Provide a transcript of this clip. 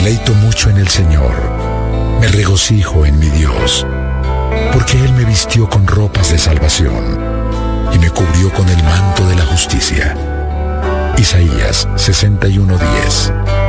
deleito mucho en el Señor, me regocijo en mi Dios, porque Él me vistió con ropas de salvación y me cubrió con el manto de la justicia. Isaías 61:10.